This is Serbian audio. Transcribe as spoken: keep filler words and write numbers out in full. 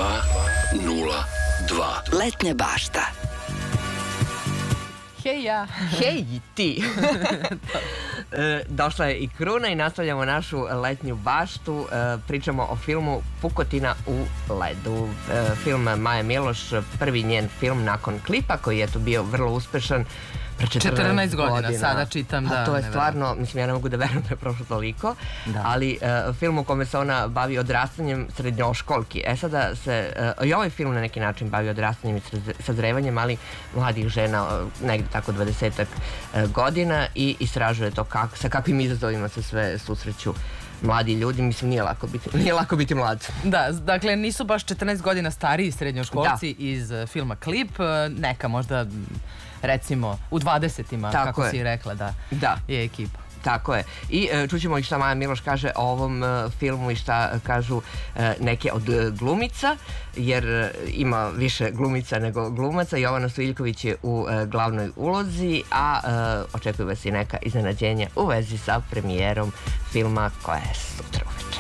dva nula dva. Letnja bašta. Hej ja. Hej ti. Došla je i kruna i nastavljamo našu letnju baštu. Pričamo o filmu Pukotina u ledu. Film Maje Miloš, prvi njen film nakon Klipa, koji je to bio vrlo uspešan. četrnaest godina, sada čitam, da. A to je stvarno, mislim, ja ne mogu da verujem da je prošlo toliko, ali film u kome se ona bavi odrastanjem srednjoškolki. E sada se, i ovaj film na neki način bavi odrastanjem i sazrevanjem, ali mladih žena, negde tako dvadesetak godina, i istražuje to sa kakvim izazovima se sve susreću mladi ljudi. Mislim, nije lako biti, nije lako biti mlad. Da, dakle, nisu baš četrnaest godina stariji srednjoškolci iz filma Klip, neka možda, recimo, u dvadesetima, kako si rekla, da je ekipa. Tako je. I čućemo i šta Maja Miloš kaže o ovom filmu i šta kažu neke od glumica, jer ima više glumica nego glumaca. Jovana Stojiljković je u glavnoj ulozi, a očekuje vas i neka iznenađenja u vezi sa premijerom filma koja je sutra.